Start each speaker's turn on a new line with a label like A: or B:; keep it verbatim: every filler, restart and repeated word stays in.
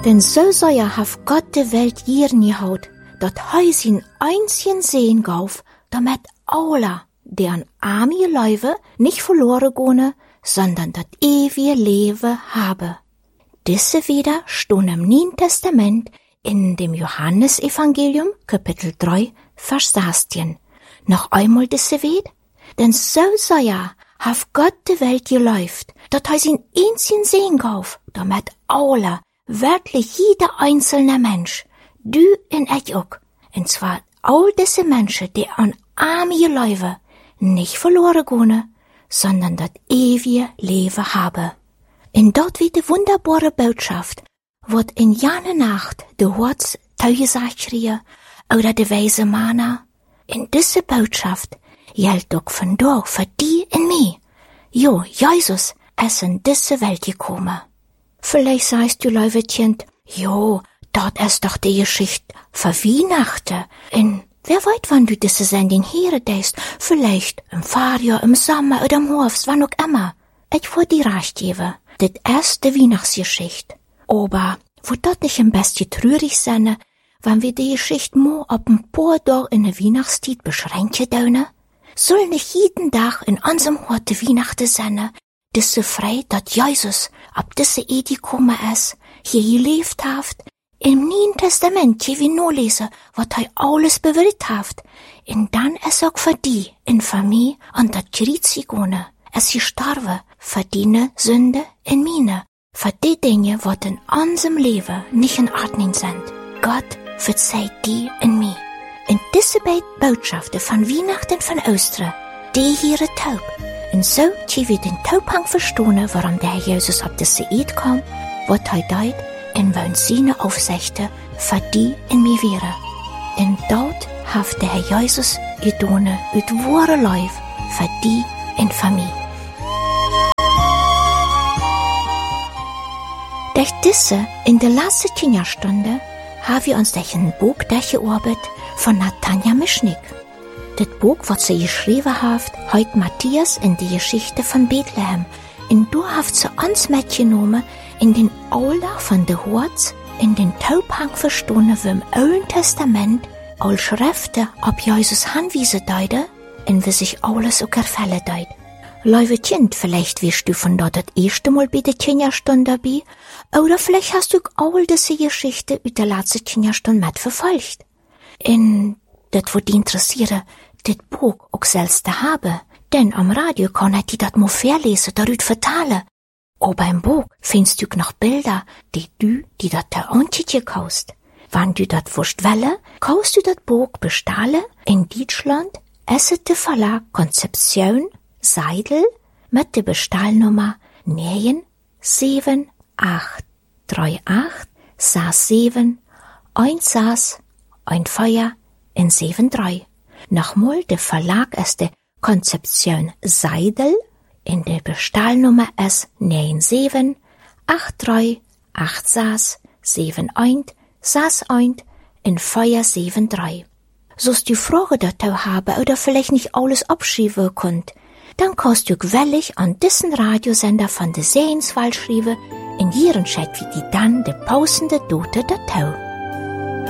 A: Denn so sehr hat Gott die Welt gieren gehaut, dat hei sin einzigen Sehen gauf, damit alle, die an Arme Leuwe nicht verloren gone, sondern dat ewige Leben habe. Diese wieder stehen im Neuen Testament in dem Johannesevangelium, Kapitel drei, Vers sechzehn. Noch einmal diese Wed, denn so sehr hat Gott die Welt geläuft, dat hei sin einzigen Sehen gauf, damit alle, wirklich jeder einzelne Mensch, du und ich auch, und zwar all diese Menschen, die an Arme Leuwe nicht verloren gone, sondern das ewige Leben habe. In dort wie die wunderbare Botschaft, wird in jane Nacht de Horts Teugesagt schrie, oder de weise Mana. In diese Botschaft gilt auch von da für die und mich. Jo, Jesus ist in diese Welt gekommen. Vielleicht sagst du, Leuwetchen, jo, dort ist doch die Geschichte für Weihnachten. In wer weiß, wann du diese Sendung hören denkst. Vielleicht im Fahrjahr, im Sommer oder im Herbst, wann auch immer. Ich will dir recht geben. Das ist die Weihnachtsgeschichte. Aber wird dort nicht ein bisschen traurig sein, wenn wir die Geschichte nur ab ein paar Tage in der Weihnachtszeit beschränken dürfen? Soll nicht jeden Tag in unserem Hort die Weihnachten sein, diese frei, dass Jesus ab diese Edi gekommen ist, hier gelebt hat, im Neuen Testament, hier wie nur lesen, was er alles bewirkt hat. Und dann ist auch für die, in Familie, an das Kreuz gegangen. Es gestorben, für deine Sünde in meine, für die Dinge, was in unserem Leben nicht in Ordnung sind. Gott verzeiht die in mir. Und diese beiden Botschaften von Weihnachten und von Ostern, die hier taub. Und so, die wir den Taubhang verstehen, warum der Herr Jesus auf diese Erde kam, was er deut, und wollen seine Aufsichten für die in mir wäre. Und dort hat der Herr Jesus getan, ut wahre Leib für die in Familie. Durch diese, in der letzten Kinderstunde, haben wir uns durch ein Buch durchgearbeitet von Natanja Mischnik. Das Buch, was sie geschrieben hat, heute Matthias in die Geschichte von Bethlehem. Und du hast sie uns mitgenommen in den Alter von der Horts, in den Taubhang verstanden, wie im Alten Testament all Schriften ab Jesus hinweisen deuten, und wie sich alles auch erfüllen deut. Liebe Kind, vielleicht wirst du von dort das erste Mal bei der Kinderstunde dabei, oder vielleicht hast du auch all diese Geschichte über die letzte Kinderstunde mitverfolgt. Und das würde dich interessieren, das Buch auch selbst zu haben, denn am Radio kann ich dir das mal verlesen, darüber vertellen. Aber beim Buch findest du noch Bilder, die du, die das der Antje kaufst. Wenn du das willst wollen, kaufst du das Buch bestellen in Deutschland, es ist der Verlag Konzeption Seidel mit der Bestellnummer neun sieben acht drei acht sechs sieben eins sechs eins vier in sieben drei. Nochmal, der Verlag ist der Konzeption Seidel, in der Bestellnummer ist neun sieben acht drei acht sechs sieben eins sechs eins in vier sieben drei. Sollst du Fragen dazu haben oder vielleicht nicht alles abschreiben könnt, dann kannst du gewillig an diesen Radiosender von der Sehenswahl schreiben, in ihren Chat wie die dann der pausende Dote dazu.